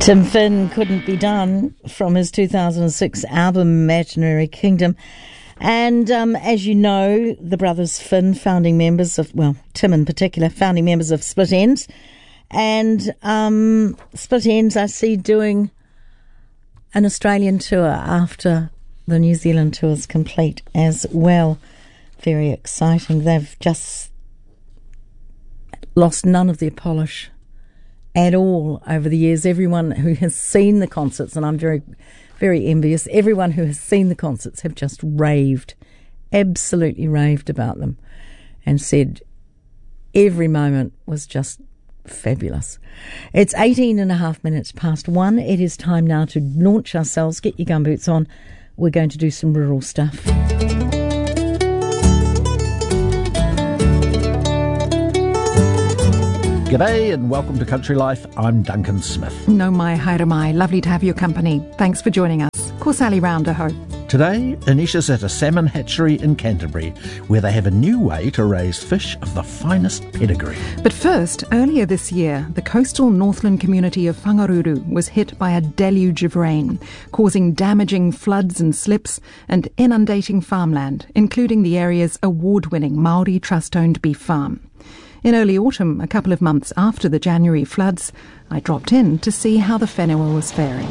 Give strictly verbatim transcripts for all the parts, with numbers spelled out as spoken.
Tim Finn couldn't be done from his two thousand six album Imaginary Kingdom. And um, as you know, the brothers Finn, founding members of, well, Tim in particular, founding members of Split Enz. And um, Split Enz I see doing an Australian tour after the New Zealand tour is complete as well. Very exciting. They've just lost none of their polish at all over the years. Everyone who has seen the concerts, and I'm very, very envious, everyone who has seen the concerts have just raved, absolutely raved about them, and said every moment was just fabulous. It's eighteen and a half minutes past one. It is time now to launch ourselves. Get your gumboots on. We're going to do some rural stuff. G'day and welcome to Country Life. I'm Duncan Smith. No mai, haere mai. Lovely to have your company. Thanks for joining us. Ko Sally Rounder ho. Today, Anisha's at a salmon hatchery in Canterbury, where they have a new way to raise fish of the finest pedigree. But first, earlier this year, the coastal Northland community of Whangaruru was hit by a deluge of rain, causing damaging floods and slips and inundating farmland, including the area's award-winning Māori Trust-owned beef farm. In early autumn, a couple of months after the January floods, I dropped in to see how the whenua was faring.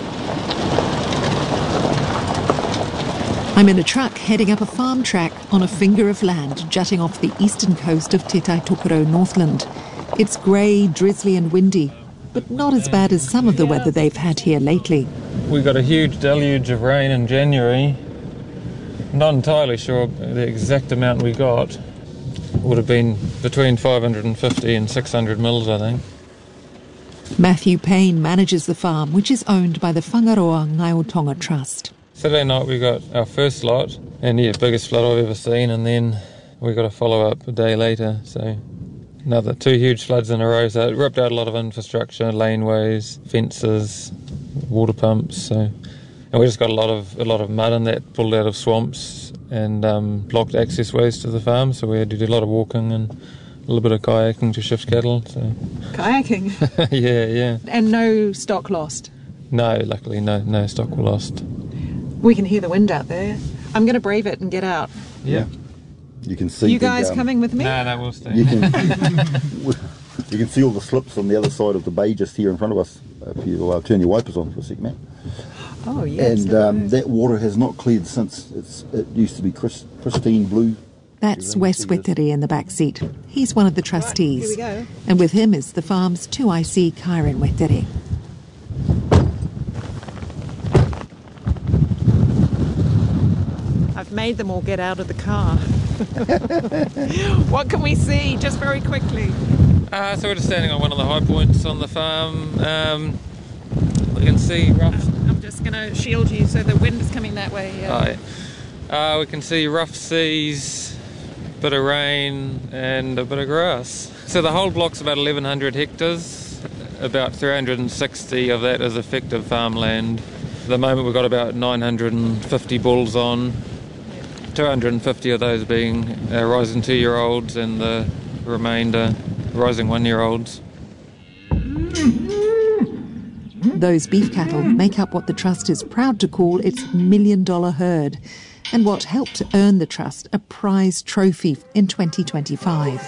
I'm in a truck heading up a farm track on a finger of land jutting off the eastern coast of Te Tai Tokerau Northland. It's grey, drizzly and windy, but not as bad as some of the weather they've had here lately. We got a huge deluge of rain in January. Not entirely sure the exact amount we got. Would have been between five hundred fifty and six hundred mils, I think. Matthew Payne manages the farm, which is owned by the Whangaroa Ngaiutonga Trust. Saturday night we got our first lot, and yeah, biggest flood I've ever seen, and then we got a follow-up a day later, so another two huge floods in a row. So it ripped out a lot of infrastructure, laneways, fences, water pumps, so... And we just got a lot of a lot of mud in that pulled out of swamps and um, blocked access ways to the farm, so we had to do a lot of walking and a little bit of kayaking to shift cattle. So. Kayaking? yeah, yeah. And no stock lost? No, luckily no, no stock were lost. We can hear the wind out there. I'm going to brave it and get out. Yeah. You can see. You guys the, um, coming with me? No, no, we'll stay. You can, you can see all the slips on the other side of the bay just here in front of us. If you uh, turn your wipers on for a second, mate. Oh, yes. And um, that water has not cleared since. It's, it used to be cris- pristine blue. That's Wes Weteri in the back seat. He's one of the trustees. Right, here we go. And with him is the farm's two I C, Kairon Weteri. I've made them all get out of the car. What can we see, just very quickly? Uh, so we're just standing on one of the high points on the farm. Um, we can see rough... I'm just going to shield you so the wind is coming that way. Yeah. Oh, yeah. Uh, we can see rough seas, a bit of rain and a bit of grass. So the whole block's about eleven hundred hectares. About three hundred sixty of that is effective farmland. At the moment we've got about nine hundred fifty bulls on, two hundred fifty of those being uh, rising two-year-olds and the remainder rising one-year-olds. Those beef cattle make up what the Trust is proud to call its million-dollar herd, and what helped to earn the Trust a prize trophy in twenty twenty-five.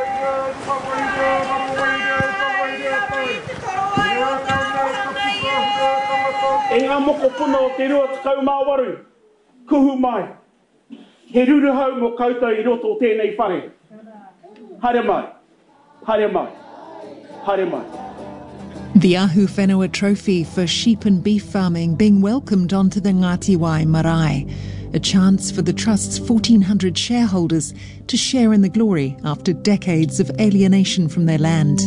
He ruru hau mo koutou I roto o tēnei whare. Haere mai, haere mai, haere mai. The Ahu Whenua Trophy for sheep and beef farming being welcomed onto the Ngāti Marae, a chance for the Trust's fourteen hundred shareholders to share in the glory after decades of alienation from their land.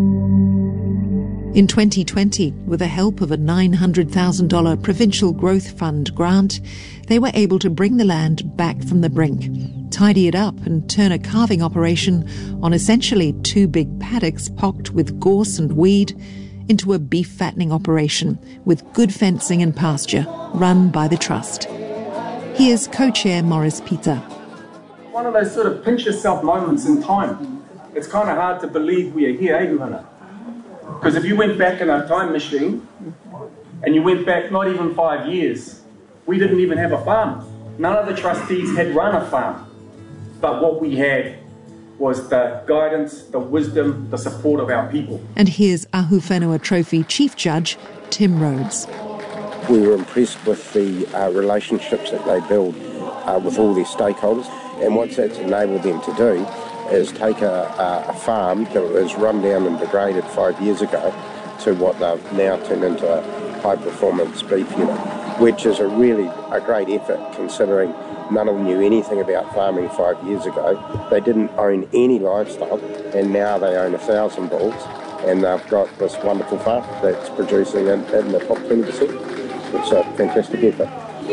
In twenty twenty, with the help of a nine hundred thousand dollars Provincial Growth Fund grant, they were able to bring the land back from the brink, tidy it up and turn a calving operation on essentially two big paddocks pocked with gorse and weed into a beef fattening operation with good fencing and pasture run by the Trust. Here's co-chair Morris Peter. One of those sort of pinch yourself moments in time. It's kind of hard to believe we are here, eh, Luhana? Because if you went back in a time machine and you went back not even five years, we didn't even have a farm. None of the trustees had run a farm. But what we had was the guidance, the wisdom, the support of our people. And here's Ahu Whenua Trophy Chief Judge Tim Rhodes. We were impressed with the uh, relationships that they build uh, with all their stakeholders, and what that's enabled them to do is take a, a, a farm that was run down and degraded five years ago to what they've now turned into a high-performance beef unit, which is a really a great effort considering none of them knew anything about farming five years ago. They didn't own any livestock, and now they own a thousand bulls, and they've got this wonderful farm that's producing in, in the top twenty percent. It's a fantastic effort.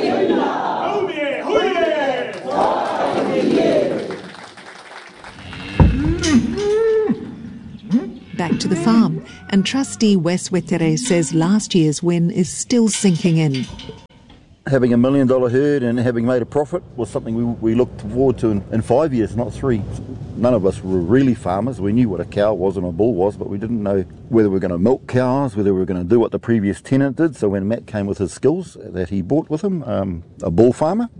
Back to the farm, and trustee Wes Wetere says last year's win is still sinking in. Having a million dollar herd and having made a profit was something we, we looked forward to in, in five years, not three. None of us were really farmers. We knew what a cow was and a bull was, but we didn't know whether we were going to milk cows, whether we were going to do what the previous tenant did. So when Matt came with his skills that he brought with him, um, a bull farmer,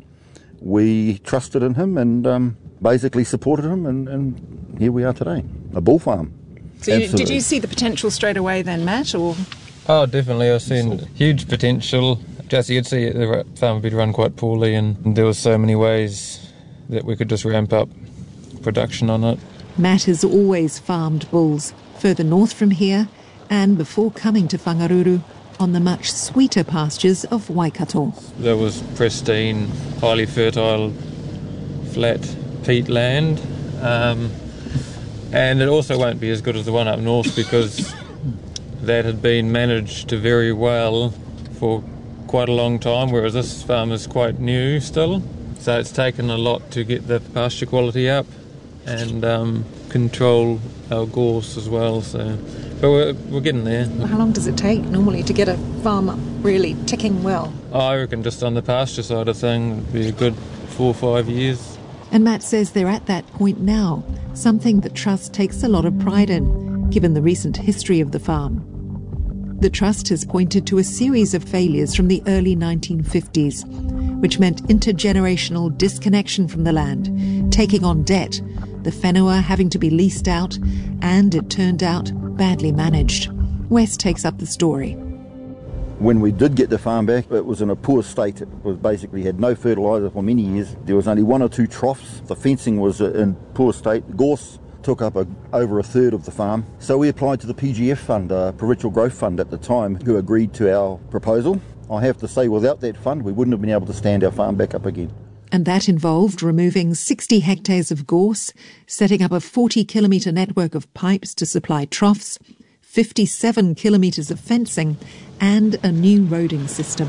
we trusted in him and um, basically supported him, and, and here we are today, a bull farm. So you, did you see the potential straight away then, Matt? Or? Oh, definitely. I've seen huge potential. Just you could see the farm had been run quite poorly, and there were so many ways that we could just ramp up production on it. Matt has always farmed bulls further north from here, and before coming to Whangaruru, on the much sweeter pastures of Waikato. There was pristine, highly fertile, flat peat land. Um, And it also won't be as good as the one up north because that had been managed very well for quite a long time, whereas this farm is quite new still. So it's taken a lot to get the pasture quality up and um, control our gorse as well. So, but we're, we're getting there. How long does it take normally to get a farm up really ticking well? I reckon just on the pasture side of things, it'd be a good four or five years. And Matt says they're at that point now, something the Trust takes a lot of pride in, given the recent history of the farm. The Trust has pointed to a series of failures from the early nineteen fifties, which meant intergenerational disconnection from the land, taking on debt, the whenua having to be leased out, and, it turned out, badly managed. Wes takes up the story. When we did get the farm back, it was in a poor state. It was basically had no fertiliser for many years. There was only one or two troughs. The fencing was in poor state. Gorse took up a, over a third of the farm. So we applied to the P G F fund, uh, Provincial Growth Fund at the time, who agreed to our proposal. I have to say, without that fund, we wouldn't have been able to stand our farm back up again. And that involved removing sixty hectares of gorse, setting up a forty kilometre network of pipes to supply troughs, fifty-seven kilometres of fencing, and a new roading system.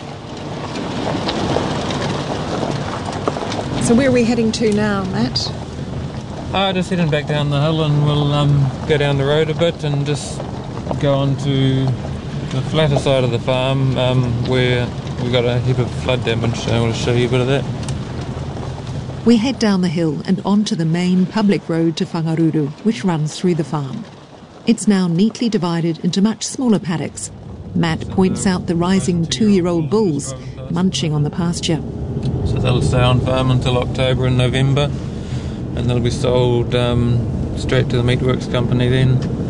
So where are we heading to now, Matt? Uh, just heading back down the hill, and we'll um, go down the road a bit and just go on to the flatter side of the farm um, where we've got a heap of flood damage, so I want to show you a bit of that. We head down the hill and onto the main public road to Whangaruru, which runs through the farm. It's now neatly divided into much smaller paddocks. Matt points out the rising two-year-old bulls munching on the pasture. So they'll stay on farm until October and November, and they'll be sold um, straight to the Meatworks company then.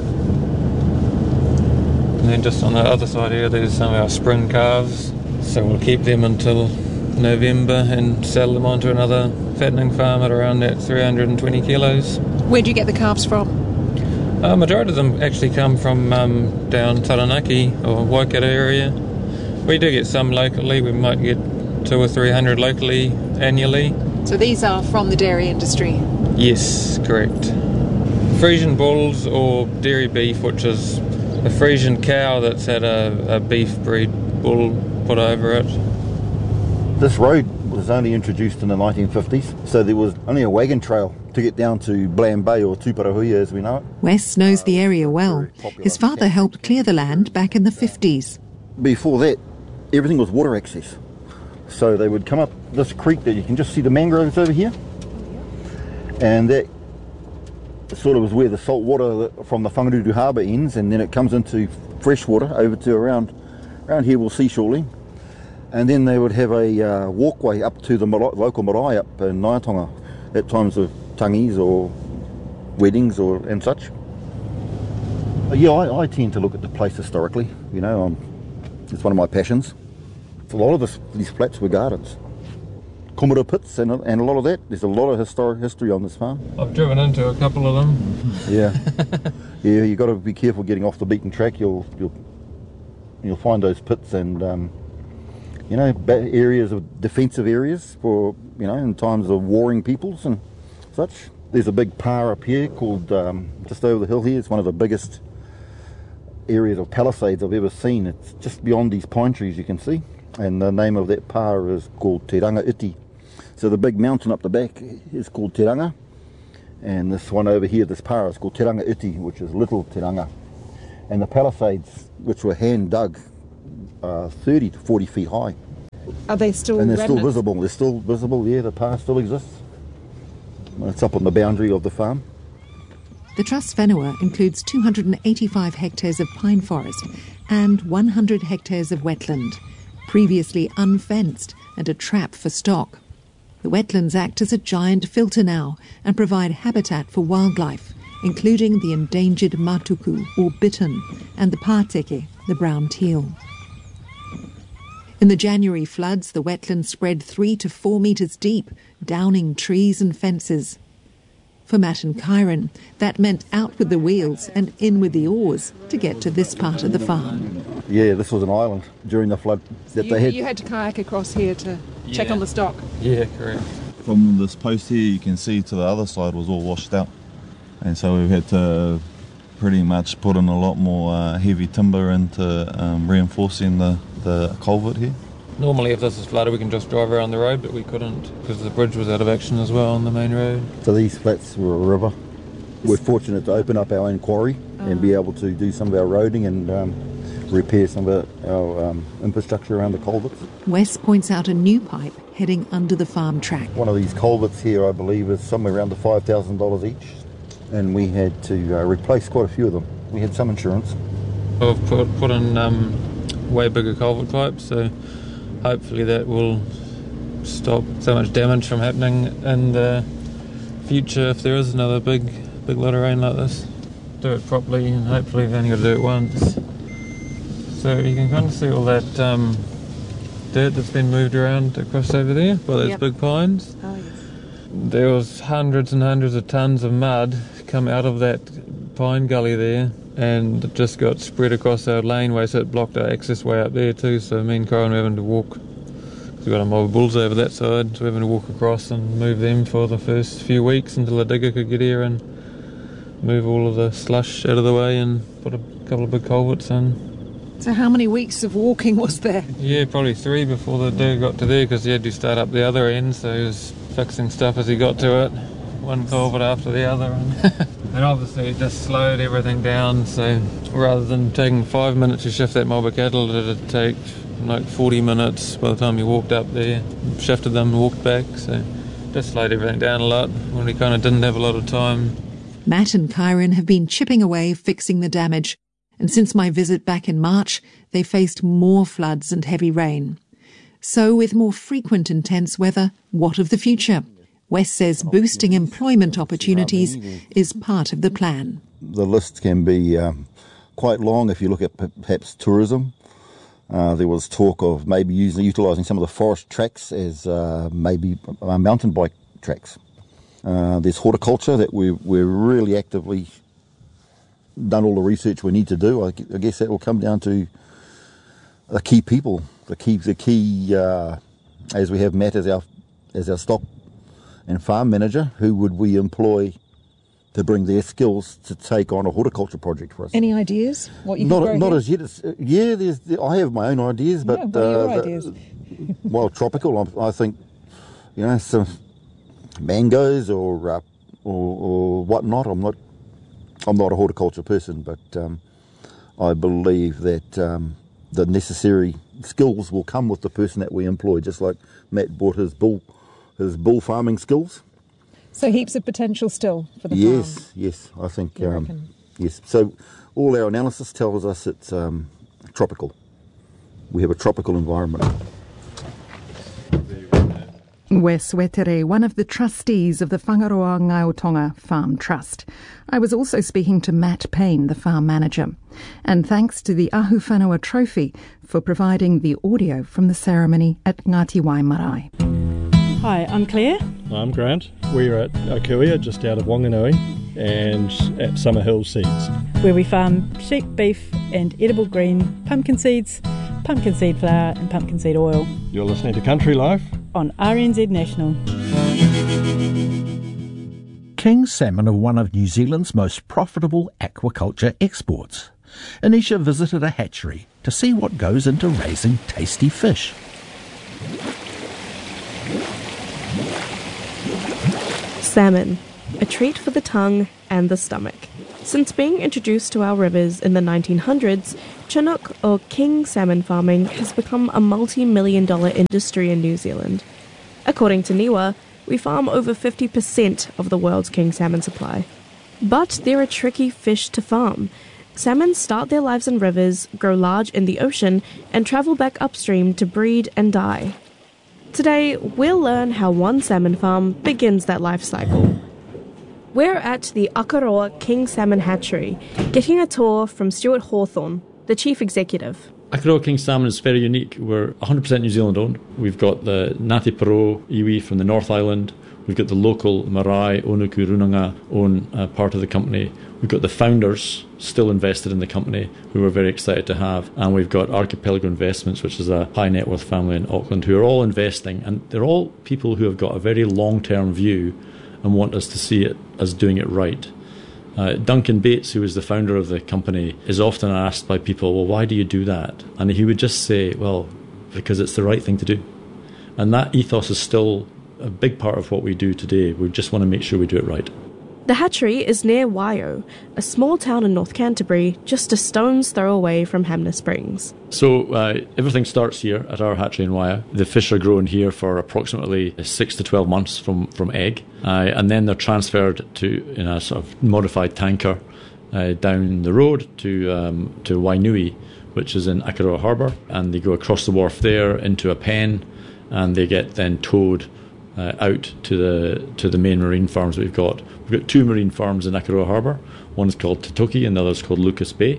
And then just on the other side here, there's some of our spring calves. So we'll keep them until November and sell them on to another fattening farm at around that three hundred twenty kilos. Where do you get the calves from? A uh, majority of them actually come from um, down Taranaki or Waikato area. We do get some locally. We might get two or three hundred locally annually. So these are from the dairy industry? Yes, correct. Frisian bulls or dairy beef, which is a Frisian cow that's had a, a beef breed bull put over it. This road was only introduced in the nineteen fifties, so there was only a wagon trail to get down to Bland Bay or Tuparahui as we know it. Wes knows the area well. His father helped clear the land back in the fifties. Before that, everything was water access. So they would come up this creek that you can just see the mangroves over here, and that sort of is where the salt water from the Whangaruru Harbour ends, and then it comes into fresh water over to around around here we'll see shortly. And then they would have a uh, walkway up to the marae, local marae up in Naiatonga at times of tangis or weddings or and such. But yeah, I, I tend to look at the place historically, you know, um, it's one of my passions. A lot of this, these flats were gardens. Komura pits and, and a lot of that. There's a lot of historic history on this farm. I've driven into a couple of them. Yeah, yeah. You've got to be careful getting off the beaten track. You'll you'll you'll find those pits and um, you know areas of defensive areas for you know in times of warring peoples and such. There's a big pa up here called um, just over the hill here. It's one of the biggest areas of palisades I've ever seen. It's just beyond these pine trees you can see, and the name of that pa is called Te Ranga Iti. So the big mountain up the back is called Te Ranga, and this one over here, this pa, is called Te Ranga Iti, which is Little Te Ranga. And the palisades, which were hand dug, are thirty to forty feet high. Are they still And they're remnants? still visible. They're still visible. Yeah, the pa still exists. It's up on the boundary of the farm. The Trust Whenua includes two hundred eighty-five hectares of pine forest and one hundred hectares of wetland, previously unfenced and a trap for stock. The wetlands act as a giant filter now and provide habitat for wildlife, including the endangered matuku or bittern and the pāteke, the brown teal. In the January floods, the wetlands spread three to four metres deep, downing trees and fences. For Matt and Kyron, that meant out with the wheels and in with the oars to get to this part of the farm. Yeah, this was an island during the flood that You, they had. you had to kayak across here to check Yeah. on the stock. Yeah, correct. From this post here, you can see to the other side was all washed out, and so we've had to pretty much put in a lot more uh, heavy timber into um, reinforcing the, the culvert here. Normally if this is flooded we can just drive around the road, but we couldn't because the bridge was out of action as well on the main road. So these flats were a river. We're fortunate to open up our own quarry and be able to do some of our roading and um, repair some of our, our um, infrastructure around the culverts. Wes points out a new pipe heading under the farm track. One of these culverts here, I believe, is somewhere around the five thousand dollars each, and we had to uh, replace quite a few of them. We had some insurance. I've put, put in um, way bigger culvert pipes, so hopefully that will stop so much damage from happening in the future if there is another big big lot of rain like this. Do it properly, and hopefully we've only got to do it once. So you can kind of see all that um, dirt that's been moved around across over there by those Yep. big pines. Oh, yes. There was hundreds and hundreds of tons of mud come out of that pine gully there, and it just got spread across our laneway, so it blocked our access way up there too. So me and Corin were having to walk, because we've got a mob of bulls over that side, so we're having to walk across and move them for the first few weeks until the digger could get here and move all of the slush out of the way and put a couple of big culverts in. So how many weeks of walking was there? Yeah, probably three before the digger got to there, because he had to start up the other end, so he was fixing stuff as he got to it, one culvert after the other. And, and obviously it just slowed everything down, so rather than taking five minutes to shift that mob of cattle, it'd take like forty minutes by the time you walked up there, shifted them and walked back, so just slowed everything down a lot when we kind of didn't have a lot of time. Matt and Kyron have been chipping away fixing the damage, and since my visit back in March, they faced more floods and heavy rain. So with more frequent intense weather, what of the future? Wes says boosting employment opportunities is part of the plan. The list can be um, quite long if you look at perhaps tourism. Uh, there was talk of maybe using, utilising some of the forest tracks as uh, maybe uh, mountain bike tracks. Uh, there's horticulture that we're, we're really actively done all the research we need to do. I, I guess that will come down to the key people, the key, the key uh, as we have Matt as our as our stock and farm manager, who would we employ to bring their skills to take on a horticulture project for us. Any ideas? What you not could grow not here? as yet. It's, uh, yeah, there's. I have my own ideas, but Yeah, what are your uh, the- ideas? well, tropical. I, I think you know some mangoes or uh, or, or whatnot. I'm not. I'm not a horticulture person, but um, I believe that um, the necessary skills will come with the person that we employ. Just like Matt brought his bull, his bull farming skills. So heaps of potential still for the yes, farm. Yes, I think, You um, reckon? yes. So all our analysis tells us it's um, tropical. We have a tropical environment. Wes Wetere, one of the trustees of the Whangaroa Ngaiotonga Farm Trust. I was also speaking to Matt Payne, the farm manager. And thanks to the Ahu Whanua Trophy for providing the audio from the ceremony at Ngāti Wai Marae. Hi, I'm Claire. I'm Grant. We're at Akuia, just out of Wanganui, and at Summer Hill Seeds, Where we farm sheep, beef and edible green pumpkin seeds, pumpkin seed flour and pumpkin seed oil. You're listening to Country Life on R N Z National. King salmon are one of New Zealand's most profitable aquaculture exports. Anisha visited a hatchery to see what goes into raising tasty fish. Salmon, a treat for the tongue and the stomach. Since being introduced to our rivers in the nineteen hundreds, Chinook or king salmon farming has become a multi-million dollar industry in New Zealand. According to NIWA, we farm over fifty percent of the world's king salmon supply. But they're a tricky fish to farm. Salmon start their lives in rivers, grow large in the ocean, and travel back upstream to breed and die. Today, we'll learn how one salmon farm begins that life cycle. We're at the Akaroa King Salmon Hatchery, getting a tour from Stuart Hawthorne, the chief executive. Akaroa King Salmon is very unique. We're one hundred percent New Zealand owned. We've got the Ngāti Porou iwi from the North Island. We've got the local Marae Onuku Runanga own uh, part of the company. We've got the founders still invested in the company, who we're very excited to have. And we've got Archipelago Investments, which is a high net worth family in Auckland, who are all investing. And they're all people who have got a very long-term view and want us to see it as doing it right. Uh, Duncan Bates, who is the founder of the company, is often asked by people, well, why do you do that? And he would just say, well, because it's the right thing to do. And that ethos is still a big part of what we do today. We just want to make sure we do it right. The hatchery is near Waio, a small town in North Canterbury, just a stone's throw away from Hamner Springs. So uh, everything starts here at our hatchery in Waio. The fish are grown here for approximately six to twelve months from, from egg, uh, and then they're transferred to in a sort of modified tanker uh, down the road to um, to Wainui, which is in Akaroa Harbour, and they go across the wharf there into a pen, and they get then towed Uh, out to the to the main marine farms that we've got. We've got two marine farms in Akaroa Harbour. One is called Tatoki and the other is called Lucas Bay.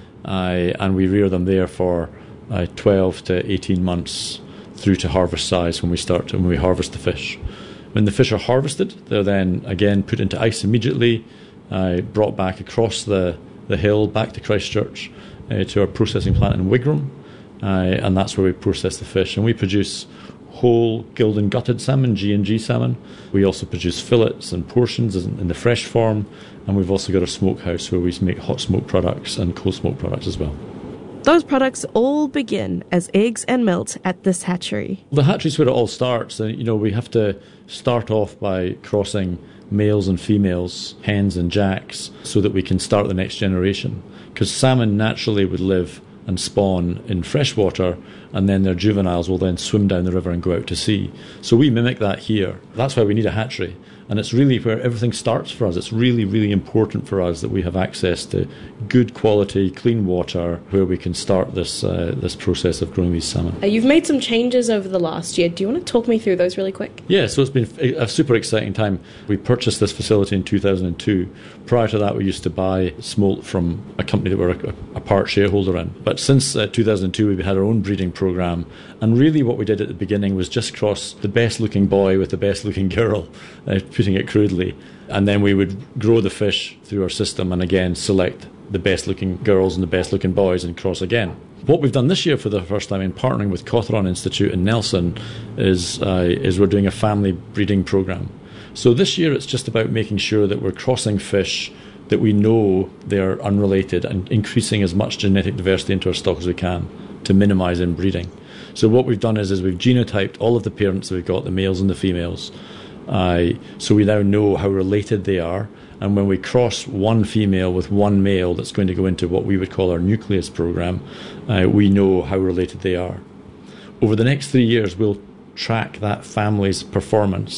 Uh, and we rear them there for uh, twelve to eighteen months through to harvest size when we start when we harvest the fish. When the fish are harvested, they're then again put into ice immediately, uh, brought back across the, the hill back to Christchurch uh, to our processing plant in Wigram, uh, and that's where we process the fish. And we produce whole gilled and gutted salmon, G and G salmon. We also produce fillets and portions in the fresh form, and we've also got a smokehouse where we make hot smoke products and cold smoke products as well. Those products all begin as eggs and milt at this hatchery. The hatchery's where it all starts. You know, we have to start off by crossing males and females, hens and jacks, so that we can start the next generation. Because salmon naturally would live and spawn in freshwater, and then their juveniles will then swim down the river and go out to sea. So we mimic that here. That's why we need a hatchery. And it's really where everything starts for us. It's really, really important for us that we have access to good quality, clean water where we can start this uh, this process of growing these salmon. Uh, you've made some changes over the last year. Do you want to talk me through those really quick? Yeah, so it's been a super exciting time. We purchased this facility in two thousand two. Prior to that, we used to buy smolt from a company that we're a, a part shareholder in. But since uh, two thousand two, we had our own breeding program. And really what we did at the beginning was just cross the best-looking boy with the best-looking girl, uh, putting it crudely. And then we would grow the fish through our system and again select the best-looking girls and the best-looking boys and cross again. What we've done this year for the first time in partnering with Cawthron Institute in Nelson is, uh, is we're doing a family breeding program. So this year it's just about making sure that we're crossing fish that we know they're unrelated and increasing as much genetic diversity into our stock as we can to minimise inbreeding. So what we've done is, is we've genotyped all of the parents that we've got, the males and the females. Uh, so we now know how related they are. And when we cross one female with one male that's going to go into what we would call our nucleus program, uh, we know how related they are. Over the next three years, we'll track that family's performance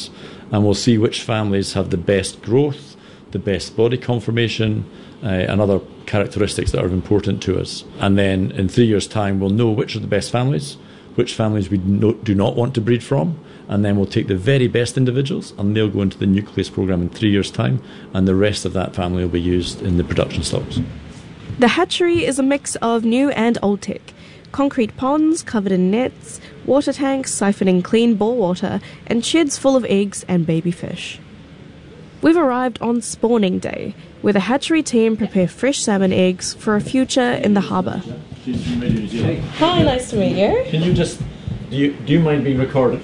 and we'll see which families have the best growth, the best body conformation, uh, and other characteristics that are important to us. And then in three years' time, we'll know which are the best families, which families we no, do not want to breed from, and then we'll take the very best individuals and they'll go into the nucleus programme in three years' time, and the rest of that family will be used in the production stocks. The hatchery is a mix of new and old tech. Concrete ponds covered in nets, water tanks siphoning clean bore water, and sheds full of eggs and baby fish. We've arrived on spawning day, where the hatchery team prepare fresh salmon eggs for a future in the harbour. Hi, nice to meet you. Can you just, do you, do you mind being recorded?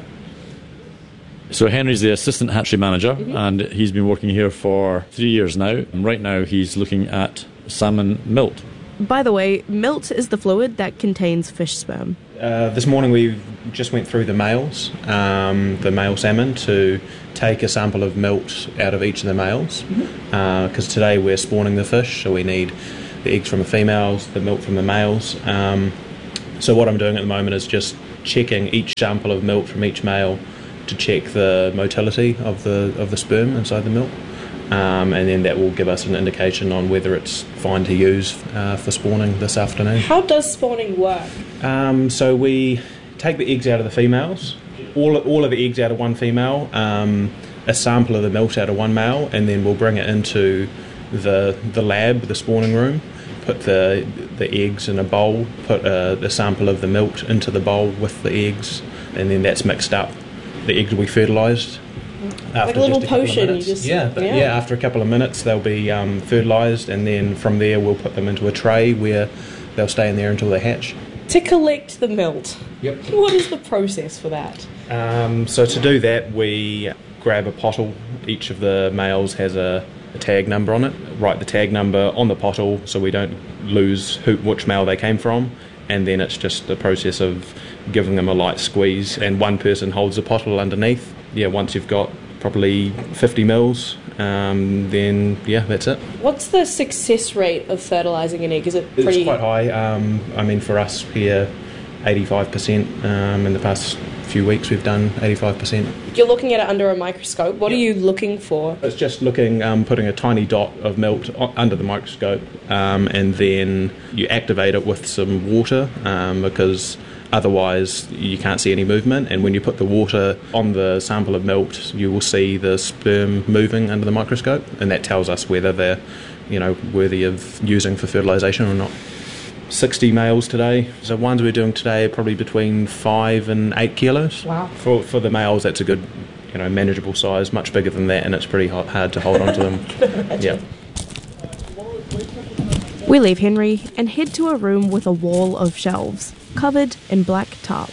So Henry's the assistant hatchery manager, mm-hmm. and he's been working here for three years now. And right now he's looking at salmon milt. By the way, milt is the fluid that contains fish sperm. Uh, this morning we just went through the males, um, the male salmon, to take a sample of milt out of each of the males, because mm-hmm. uh, today we're spawning the fish, so we need the eggs from the females, the milt from the males. Um, so what I'm doing at the moment is just checking each sample of milt from each male to check the motility of the of the sperm inside the milk, um, and then that will give us an indication on whether it's fine to use uh, for spawning this afternoon. How does spawning work? Um, so we take the eggs out of the females, all all of the eggs out of one female, um, a sample of the milk out of one male, and then we'll bring it into the the lab, the spawning room, put the the eggs in a bowl, put a, a sample of the milk into the bowl with the eggs, and then that's mixed up. The eggs will be fertilised. Like a little potion. You just, yeah, but yeah. yeah, after a couple of minutes they'll be um, fertilised, and then from there we'll put them into a tray where they'll stay in there until they hatch. To collect the milt, yep. What is the process for that? Um, so to do that, we grab a pottle. Each of the males has a, a tag number on it. Write the tag number on the pottle so we don't lose who, which male they came from, and then it's just the process of giving them a light squeeze, and one person holds the pottle underneath. Yeah, once you've got probably fifty mils, um, then yeah, that's it. What's the success rate of fertilising an egg? Is it pretty... It's quite high. Um, I mean, for us here, eighty-five percent. Um, in the past few weeks we've done eighty-five percent. You're looking at it under a microscope. What yep. are you looking for? It's just looking, um, putting a tiny dot of milt under the microscope, um, and then you activate it with some water, um, because otherwise you can't see any movement, and when you put the water on the sample of milk you will see the sperm moving under the microscope, and that tells us whether they're, you know, worthy of using for fertilisation or not. sixty males today. So ones we're doing today are probably between five and eight kilos. Wow. For for the males that's a good, you know, manageable size. Much bigger than that and it's pretty hard to hold on to them. Yeah. We leave Henry and head to a room with a wall of shelves, covered in black tarp.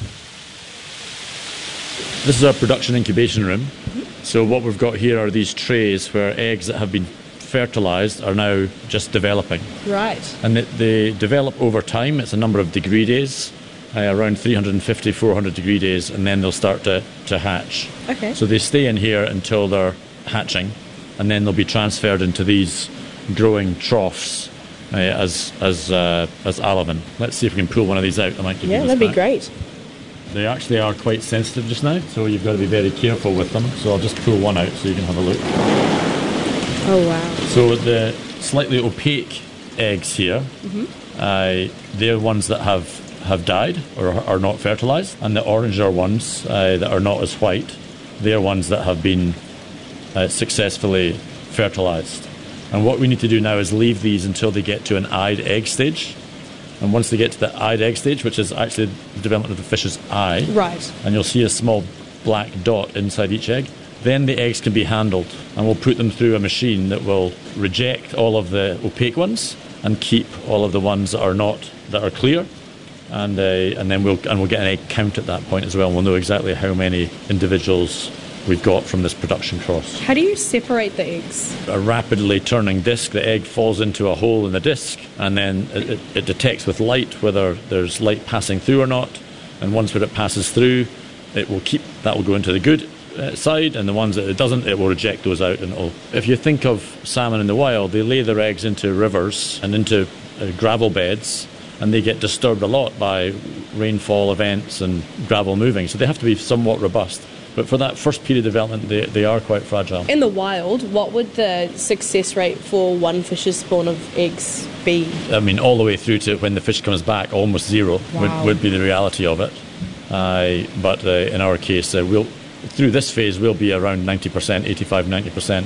This is our production incubation room. So what we've got here are these trays where eggs that have been fertilised are now just developing. Right. And they, they develop over time. It's a number of degree days, uh, around three hundred fifty, four hundred degree days, and then they'll start to, to hatch. Okay. So they stay in here until they're hatching, and then they'll be transferred into these growing troughs uh, as as uh, as alevin. Let's see if we can pull one of these out. I might give yeah, you that'd back. be great. They actually are quite sensitive just now, so you've got to be very careful with them. So I'll just pull one out so you can have a look. Oh wow. So the slightly opaque eggs here, mm-hmm. uh, they're ones that have, have died or are not fertilised, and the oranger ones uh, that are not as white, they're ones that have been uh, successfully fertilised. And what we need to do now is leave these until they get to an eyed egg stage. And once they get to the eyed egg stage, which is actually the development of the fish's eye, right, and you'll see a small black dot inside each egg, then the eggs can be handled, and we'll put them through a machine that will reject all of the opaque ones and keep all of the ones that are not, that are clear, and uh, and then we'll and we'll get an egg count at that point as well. We'll know exactly how many individuals we've got from this production cross. How do you separate the eggs? A rapidly turning disc, the egg falls into a hole in the disc, and then it, it detects with light whether there's light passing through or not, and once when it passes through, it will keep, that will go into the good uh, side, and the ones that it doesn't, it will reject those out. And it'll, if you think of salmon in the wild, they lay their eggs into rivers and into uh, gravel beds, and they get disturbed a lot by rainfall events and gravel moving, so they have to be somewhat robust. But for that first period of development, they, they are quite fragile. In the wild, what would the success rate for one fish's spawn of eggs be? I mean, all the way through to when the fish comes back, almost zero Wow. would, would be the reality of it. Uh, but uh, in our case, uh, we'll through this phase, we'll be around ninety percent, eighty-five, ninety percent.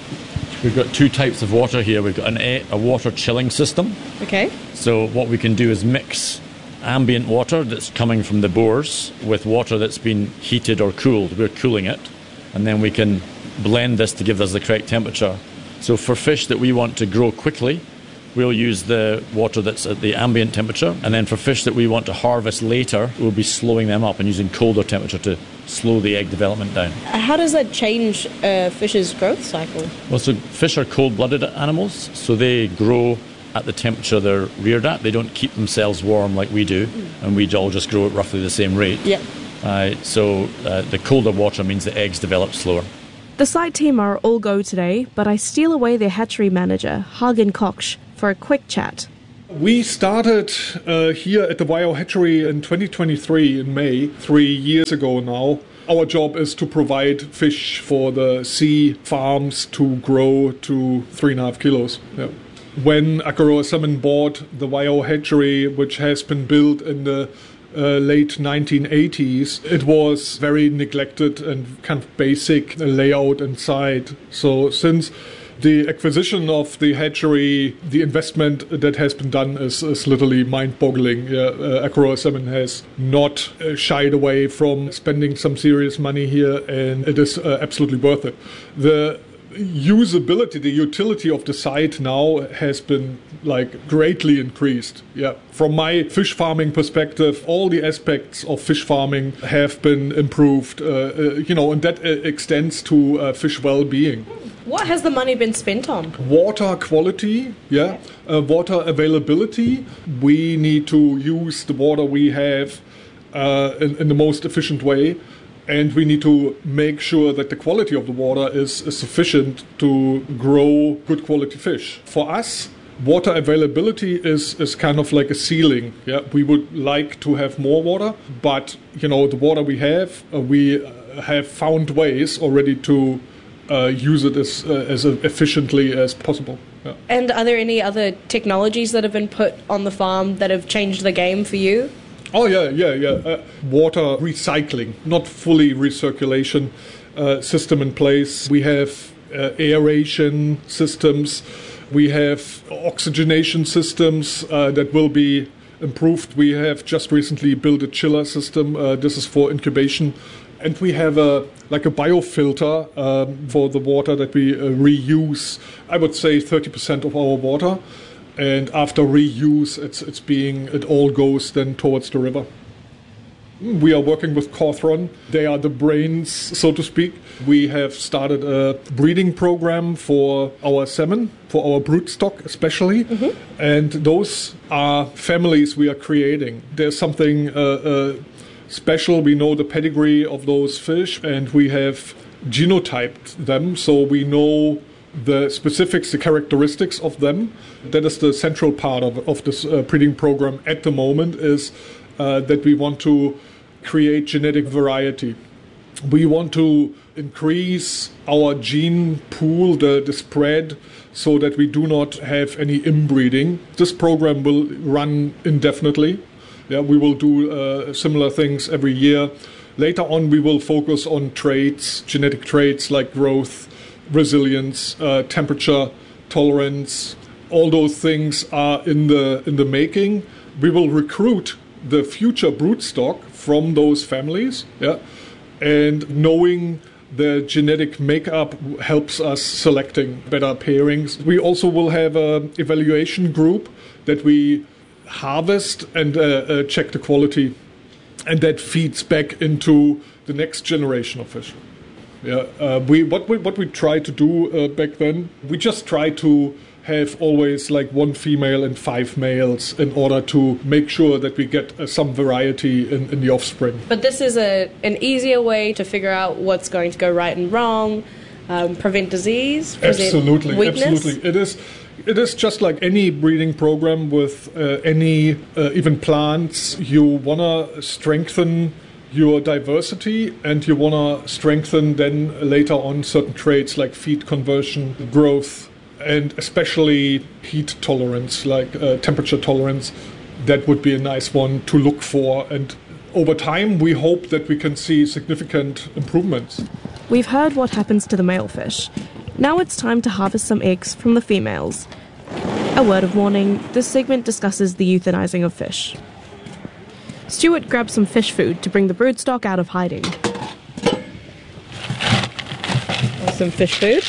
We've got two types of water here. We've got an, a water chilling system. Okay. So what we can do is mix ambient water that's coming from the bores with water that's been heated or cooled. We're cooling it, and then we can blend this to give us the correct temperature. So for fish that we want to grow quickly, we'll use the water that's at the ambient temperature, and then for fish that we want to harvest later, we'll be slowing them up and using colder temperature to slow the egg development down. How does that change a fish's growth cycle? Well, so fish are cold-blooded animals, so they grow at the temperature they're reared at. They don't keep themselves warm like we do, and we all just grow at roughly the same rate. Yep. Uh, so uh, the colder water means the eggs develop slower. The site team are all go today, but I steal away their hatchery manager, Hagen Koch, for a quick chat. We started uh, here at the Waiau Hatchery in twenty twenty-three in May, three years ago now. Our job is to provide fish for the sea farms to grow to three and a half kilos. Yeah. When Akaroa Salmon bought the Waiau Hatchery, which has been built in the uh, late nineteen eighties, it was very neglected and kind of basic layout inside. So since the acquisition of the hatchery, the investment that has been done is, is literally mind-boggling. Yeah, uh, Akaroa Salmon has not uh, shied away from spending some serious money here, and it is uh, absolutely worth it. The usability, the utility of the site now has been like greatly increased. Yeah, from my fish farming perspective, all the aspects of fish farming have been improved. Uh, uh, you know, and that uh, extends to uh, fish well-being. What has the money been spent on? Water quality, yeah, uh, water availability. We need to use the water we have uh, in, in the most efficient way. And we need to make sure that the quality of the water is, is sufficient to grow good quality fish. For us, water availability is, is kind of like a ceiling. Yeah, we would like to have more water, but you know, the water we have, uh, we uh, have found ways already to uh, use it as uh, as efficiently as possible. Yeah. And are there any other technologies that have been put on the farm that have changed the game for you? Oh, yeah, yeah, yeah. Uh, water recycling, not fully recirculation uh, system in place. We have uh, aeration systems. We have oxygenation systems uh, that will be improved. We have just recently built a chiller system. Uh, this is for incubation. And we have a like a biofilter um, for the water that we uh, reuse. I would say thirty percent of our water. And after reuse, it's it's being it all goes then towards the river. We are working with Cawthron. They are the brains, so to speak. We have started a breeding program for our salmon, for our broodstock especially. Mm-hmm. And those are families we are creating. There's something uh, uh, special. We know the pedigree of those fish, and we have genotyped them, so we know the specifics, the characteristics of them. That is the central part of, of this uh, breeding program at the moment, is uh, that we want to create genetic variety. We want to increase our gene pool, the, the spread, so that we do not have any inbreeding. This program will run indefinitely. Yeah, we will do uh, similar things every year. Later on, we will focus on traits, genetic traits like growth, resilience, uh, temperature, tolerance. All those things are in the in the making. We will recruit the future broodstock from those families. Yeah, and knowing the genetic makeup helps us selecting better pairings. We also will have an evaluation group that we harvest and uh, uh, check the quality, and that feeds back into the next generation of fish. Yeah, uh, we what we what we try to do uh, back then, we just try to have always like one female and five males in order to make sure that we get uh, some variety in, in the offspring. But this is a an easier way to figure out what's going to go right and wrong, um, prevent disease, prevent absolutely, weakness. Absolutely, it is. It is just like any breeding program with uh, any uh, even plants. You want to strengthen your diversity, and you want to strengthen then later on certain traits like feed conversion, growth, and especially heat tolerance, like uh, temperature tolerance. That would be a nice one to look for. And over time, we hope that we can see significant improvements. We've heard what happens to the male fish. Now it's time to harvest some eggs from the females. A word of warning, this segment discusses the euthanizing of fish. Stuart grabs some fish food to bring the broodstock out of hiding. Some fish food.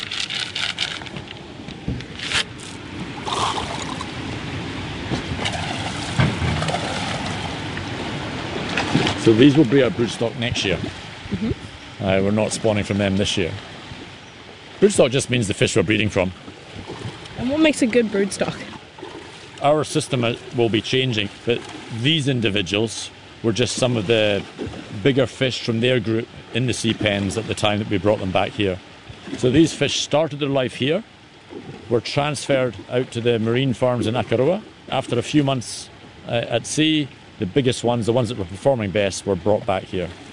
So these will be our broodstock next year. Mm-hmm. Uh, we're not spawning from them this year. Broodstock just means the fish we're breeding from. And what makes a good broodstock? Our system will be changing, but these individuals were just some of the bigger fish from their group in the sea pens at the time that we brought them back here. So these fish started their life here, were transferred out to the marine farms in Akaroa. After a few months uh, at sea, the biggest ones, the ones that were performing best, were brought back here.